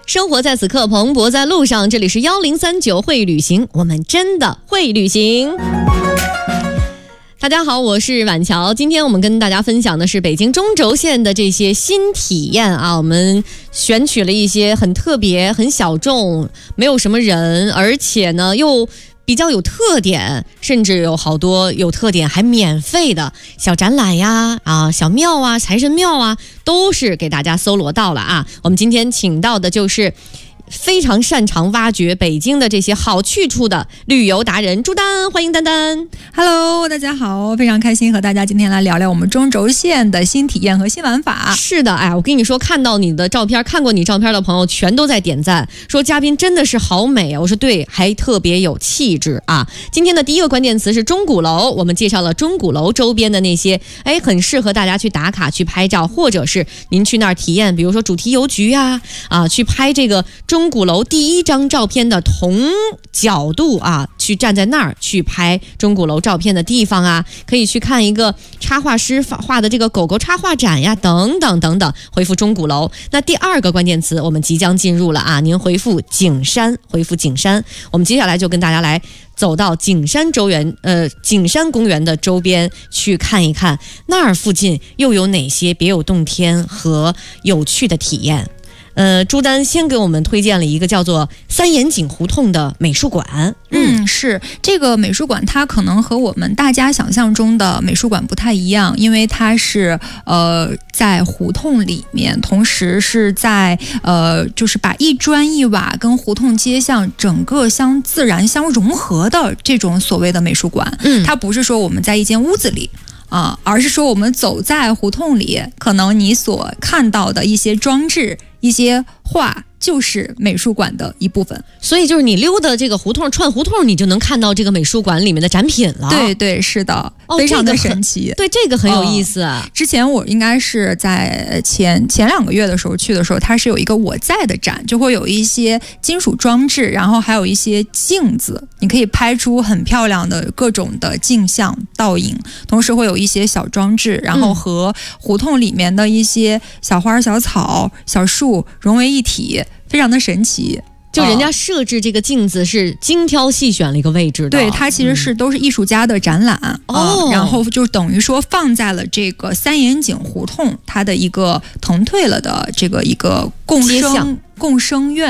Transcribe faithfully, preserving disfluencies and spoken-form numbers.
生活在此刻，蓬勃在路上。这里是幺零三九会旅行，我们真的会旅行。大家好，我是婉乔。今天我们跟大家分享的是北京中轴线的这些新体验啊，我们选取了一些很特别、很小众，没有什么人，而且呢又比较有特点，甚至有好多有特点还免费的小展览呀、啊小庙啊、财神庙啊，都是给大家搜罗到了啊。我们今天请到的就是非常擅长挖掘北京的这些好去处的旅游达人朱丹，欢迎丹丹。 Hello， 大家好，非常开心和大家今天来聊聊我们中轴线的新体验和新玩法。 是的，哎，我跟你说，看到你的照片，看过你照片的朋友全都在点赞，说嘉宾真的是好美啊。我说对，还特别有气质啊。今天的第一个关键词是钟鼓楼，我们介绍了钟鼓楼周边的那些，哎，很适合大家去打卡、去拍照，或者是您去那儿体验，比如说主题邮局啊，啊，去拍这个钟。钟鼓楼第一张照片的同角度啊，去站在那儿去拍钟鼓楼照片的地方啊，可以去看一个插画师画的这个狗狗插画展呀，等等等等。回复钟鼓楼。那第二个关键词我们即将进入了啊，您回复景山，回复景山。我们接下来就跟大家来走到景山周园，呃，景山公园的周边去看一看，那儿附近又有哪些别有洞天和有趣的体验。呃，朱丹先给我们推荐了一个叫做三眼井胡同的美术馆。 嗯，是这个美术馆，它可能和我们大家想象中的美术馆不太一样，因为它是呃在胡同里面，同时是在呃就是把一砖一瓦跟胡同街巷整个相自然相融合的这种所谓的美术馆。嗯，它不是说我们在一间屋子里。啊，而是说我们走在胡同里，可能你所看到的一些装置、一些画，就是美术馆的一部分。 所以就是你溜达这个胡同串胡同，你就能看到这个美术馆里面的展品了。 对对，是的，哦、非常的神奇。 对，这个很有意思、啊哦。之前我应该是在前前两个月的时候去的时候，它是有一个我在的展，就会有一些金属装置，然后还有一些镜子，你可以拍出很漂亮的各种的镜像倒影，同时会有一些小装置，然后和胡同里面的一些小花、小草、小树融为一体。非常的神奇， 就人家设置这个镜子是精挑细选了一个位置的， 对，它其实是都是艺术家的展览、嗯呃、然后就等于说放在了这个三眼井胡同它的一个腾退了的这个一个共生共生院